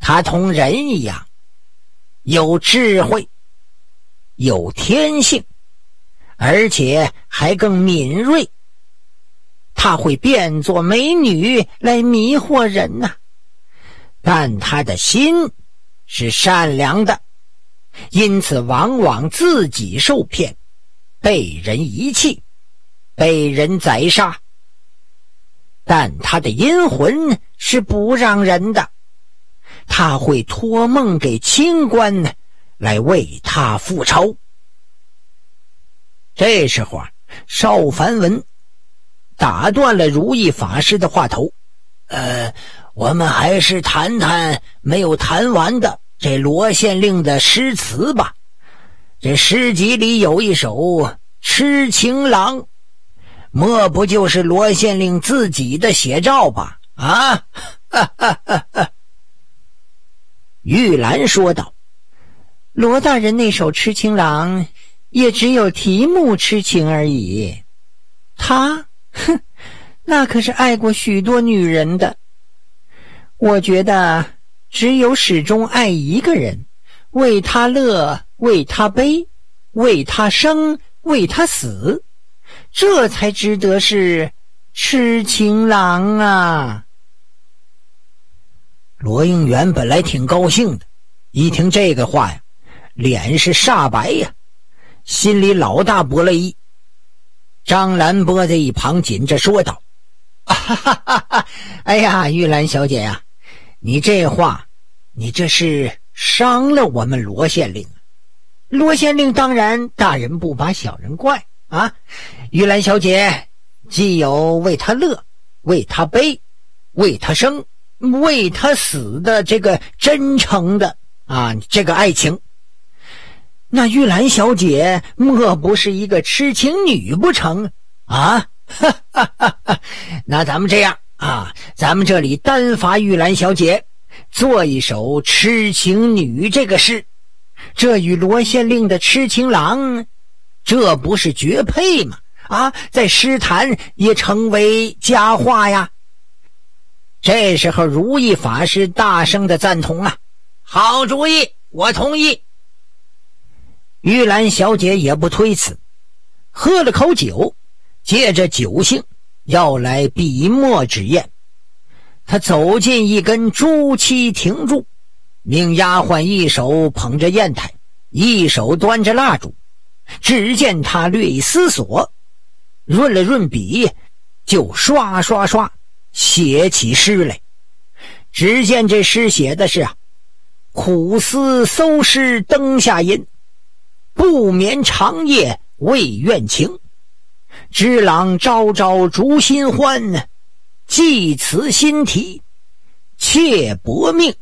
他同人一样，有智慧，有天性，而且还更敏锐。他会变作美女来迷惑人呐，但他的心是善良的，因此往往自己受骗，被人遗弃，被人宰杀。但他的阴魂是不让人的，他会托梦给清官来为他复仇。这时候邵凡文打断了如意法师的话头，我们还是谈谈没有谈完的这罗县令的诗词吧。这诗集里有一首《痴情郎》，莫不就是罗县令自己的写照吧？啊，哈哈哈哈。玉兰说道： 罗大人那首《痴情郎》也只有题目痴情而已，他那可是爱过许多女人的。我觉得只有始终爱一个人，为他乐，为他悲，为他生，为他死，这才值得是痴情郎啊。 罗应元本来挺高兴的，一听这个话呀，脸是煞白呀，心里老大不乐意。张兰波在一旁紧着说道：哎呀，玉兰小姐呀，你这话，你这是伤了我们罗县令。罗县令当然大人不把小人怪啊，玉兰小姐既有为他乐，为他悲，为他生，为他死的这个真诚的这个爱情，那玉兰小姐莫不是一个痴情女不成啊？那咱们这样咱们这里单罚玉兰小姐做一首痴情女这个诗，这与罗县令的痴情郎这不是绝配吗？在诗坛也成为佳话呀。这时候如意法师大声的赞同好主意，我同意。玉兰小姐也不推辞，喝了口酒，借着酒兴要来笔墨纸砚。她走进一根朱漆停住，命丫鬟一手捧着砚台，一手端着蜡烛。只见她略一思索，润了润笔，就刷刷刷写起诗来。只见这诗写的是苦思搜诗灯下吟，不眠长夜为怨情，知郎朝朝逐新欢，寄此心题妾薄命。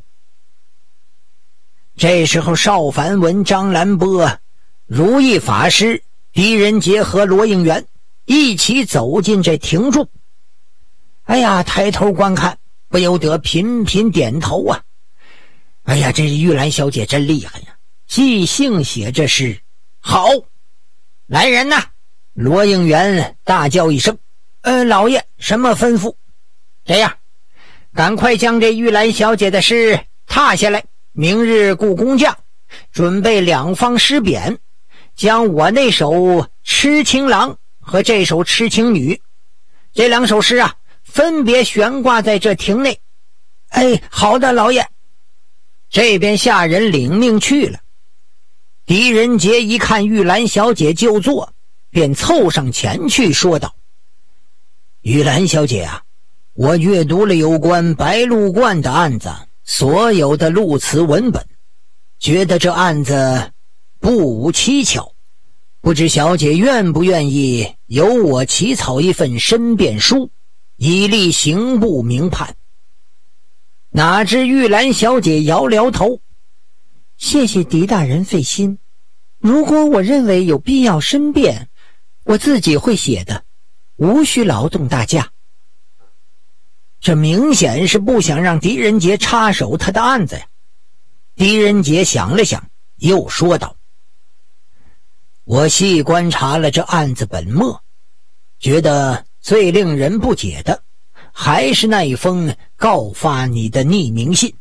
这时候邵凡文、张兰波、如意法师、狄仁杰和罗应元一起走进这亭柱。抬头观看，不由得频频点头这玉兰小姐真厉害呀，即兴写这诗。好，来人呐！罗应元大叫一声：老爷，什么吩咐？这样，赶快将这玉兰小姐的诗踏下来，明日雇工匠准备两方诗匾，将我那首痴情郎和这首痴情女这两首诗分别悬挂在这亭内。好的，老爷。这边下人领命去了。狄仁杰一看玉兰小姐就坐，便凑上前去说道：玉兰小姐我阅读了有关白鹿观的案子所有的录词文本，觉得这案子不无蹊跷，不知小姐愿不愿意由我起草一份申辩书，以立刑部明判。哪知玉兰小姐摇摇头： 谢谢狄大人费心，如果我认为有必要申辩，我自己会写的，无需劳动大驾。 这明显是不想让狄仁杰插手他的案子呀。狄仁杰想了想，又说道：我细观察了这案子本末，觉得最令人不解的还是那一封告发你的匿名信。